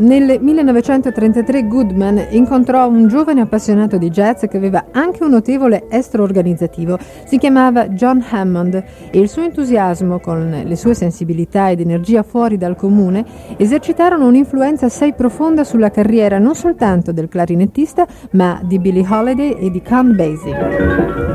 Nel 1933 Goodman incontrò un giovane appassionato di jazz che aveva anche un notevole estro organizzativo. Si chiamava John Hammond e il suo entusiasmo, con le sue sensibilità ed energia fuori dal comune, esercitarono un'influenza assai profonda sulla carriera non soltanto del clarinettista, ma di Billie Holiday e di Count Basie.